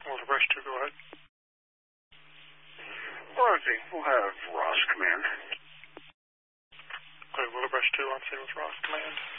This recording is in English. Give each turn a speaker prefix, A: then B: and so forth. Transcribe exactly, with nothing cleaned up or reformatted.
A: Wilderbrush two, go ahead.
B: Rosie, we'll have Ross command.
A: Okay, Wilderbrush two on scene with Ross command.